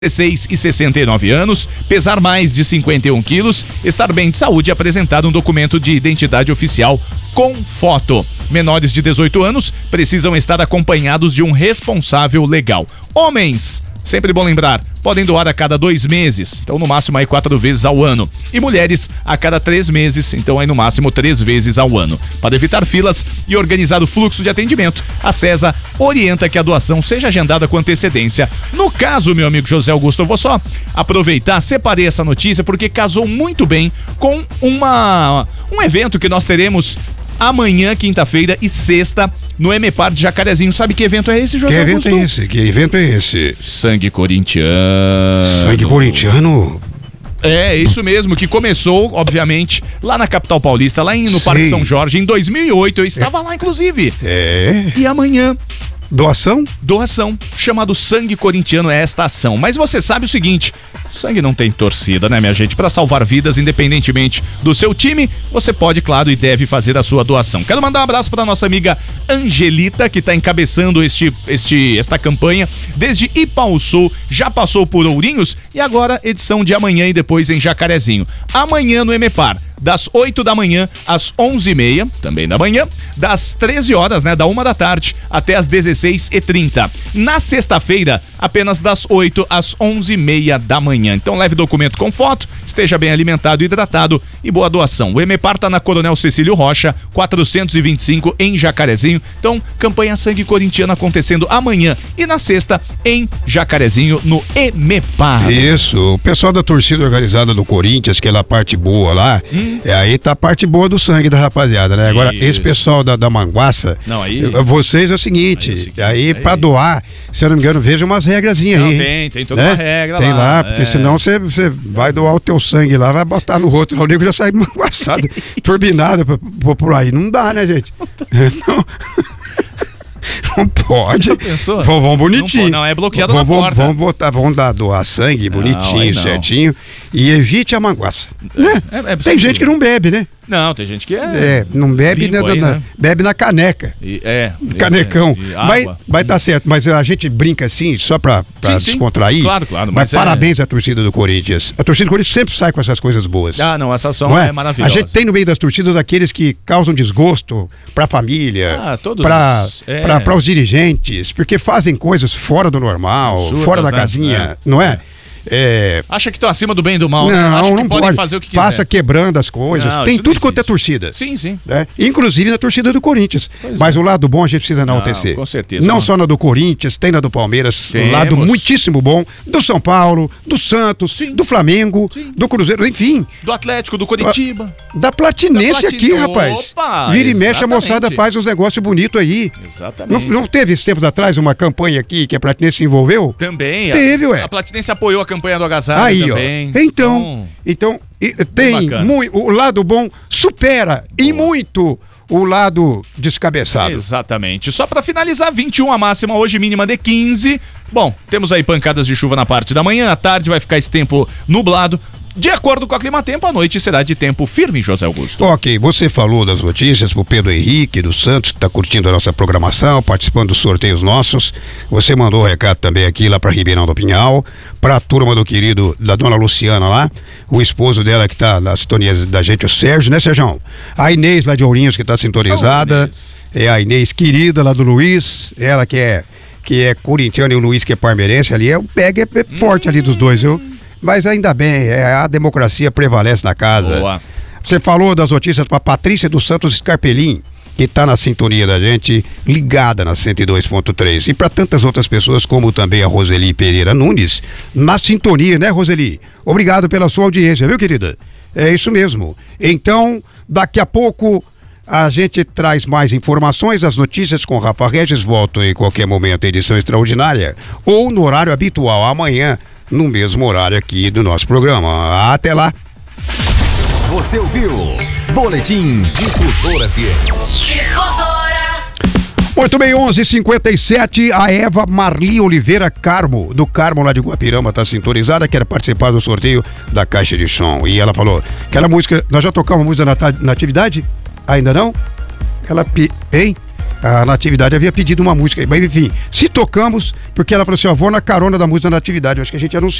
16 e 69 anos, pesar mais de 51 quilos, estar bem de saúde e apresentar um documento de identidade oficial com foto. Menores de 18 anos precisam estar acompanhados de um responsável legal. Homens, sempre bom lembrar, podem doar a cada 2 meses, então no máximo aí 4 vezes ao ano. E mulheres a cada 3 meses, então aí no máximo 3 vezes ao ano. Para evitar filas e organizar o fluxo de atendimento, a CESA orienta que a doação seja agendada com antecedência. No caso, meu amigo José Augusto, eu vou só aproveitar, separei essa notícia porque casou muito bem com um evento que nós teremos amanhã, quinta-feira e sexta, no Emepar de Jacarezinho. Sabe que evento é esse, José Augusto? Que evento é esse? Sangue corintiano. Sangue corintiano? É, isso mesmo, que começou, obviamente, lá na capital paulista, lá no Parque São Jorge, em 2008. Eu estava lá, inclusive. É. E amanhã... Doação? Doação, chamado Sangue Corintiano é esta ação. Mas você sabe o seguinte, sangue não tem torcida, né, minha gente? Para salvar vidas, independentemente do seu time, você pode, claro, e deve fazer a sua doação. Quero mandar um abraço para nossa amiga Angelita, que está encabeçando esta campanha desde Ipaussu, já passou por Ourinhos e agora edição de amanhã e depois em Jacarezinho. Amanhã no Emepar, das 8 da manhã às 11h30, também da manhã, das 13 horas, né, da 1 da tarde até as 16h30. Na sexta-feira, apenas das 8 às 11h30 da manhã. Então leve documento com foto, esteja bem alimentado e hidratado e boa doação. O Emepar tá na Coronel Cecílio Rocha, 425 em Jacarezinho. Então, campanha Sangue Corintiano acontecendo amanhã e na sexta em Jacarezinho, no Emepar. Isso, o pessoal da torcida organizada do Corinthians, que é a parte boa lá, aí tá a parte boa do sangue da rapaziada, né? Agora, esse pessoal da Manguaça, não, aí... vocês é o seguinte, aí pra doar, se eu não me engano, veja umas regrazinhas aí. Tem toda uma regra lá. Tem lá, porque senão você vai doar o teu sangue lá, vai botar no outro, o nego já sai manguaçado, turbinado por aí. Não dá, né, gente? Não. Não pode. Vamos bonitinho. Não, é bloqueado na porta. Vamos doar sangue bonitinho, certinho. E evite a manguaça. Né? Tem gente que não bebe, né? Não, tem gente que não bebe, né? Bebe na caneca. Canecão. Vai dar certo, mas a gente brinca assim, só pra descontrair. Claro. Mas parabéns à torcida do Corinthians. A torcida do Corinthians sempre sai com essas coisas boas. Não, essa ação é maravilhosa. A gente tem no meio das torcidas aqueles que causam desgosto pra família, para os dirigentes, porque fazem coisas fora do normal, absurdas, fora da casinha, não é? Acha que estão acima do bem e do mal, não, né? Acha que não podem fazer o que quiser. Passa quebrando as coisas. Tem tudo quanto é torcida. Sim. Né? Inclusive na torcida do Corinthians. Mas o lado bom a gente precisa enaltecer. Com certeza. Não só na do Corinthians, tem na do Palmeiras, um lado muitíssimo bom, do São Paulo, do Santos, do Flamengo, do Cruzeiro, enfim. Do Atlético, do Coritiba. Da Platinense aqui, rapaz. Vira e mexe, a moçada faz uns negócios bonitos aí. Exatamente. Não teve tempos atrás uma campanha aqui que a Platinense se envolveu? Também. Teve, ué. A Platinense apoiou a campanha do agasalho. Aí, também. Então tem o lado bom supera e muito o lado descabeçado. Exatamente. Só para finalizar, 21 a máxima hoje, mínima de 15. Bom, temos aí pancadas de chuva na parte da manhã, à tarde vai ficar esse tempo nublado. De acordo com a Climatempo, a noite será de tempo firme, José Augusto. Ok, você falou das notícias pro Pedro Henrique do Santos, que está curtindo a nossa programação, participando dos sorteios nossos. Você mandou um recado também aqui lá para Ribeirão do Pinhal, para a turma da dona Luciana lá, o esposo dela que tá na sintonia da gente, o Sérgio, né, Sérgio? A Inês lá de Ourinhos que tá sintonizada, a Inês querida lá do Luiz, ela que é corintiana e o Luiz que é parmeirense ali, o pega é forte ali dos dois, viu? Mas ainda bem, a democracia prevalece na casa. Boa. Você falou das notícias para Patrícia dos Santos Scarpelin, que está na sintonia da gente, ligada na 102.3. E para tantas outras pessoas, como também a Roseli Pereira Nunes, na sintonia, né, Roseli? Obrigado pela sua audiência, viu, querida? É isso mesmo. Então, daqui a pouco a gente traz mais informações, as notícias com o Rafa Regis voltam em qualquer momento, edição extraordinária, ou no horário habitual, amanhã, no mesmo horário aqui do nosso programa. Até lá. Você ouviu Boletim Difusora FM. Muito bem, 11h57, a Eva Marli Oliveira Carmo, do Carmo lá de Guapirama, está sintonizada, quer participar do sorteio da caixa de som. E ela falou, aquela música, nós já tocamos música na atividade? Ainda não? Hein? a Natividade havia pedido uma música, mas enfim, se tocamos, porque ela falou assim, ó, vou na carona da música da Natividade, eu acho que a gente anunciou.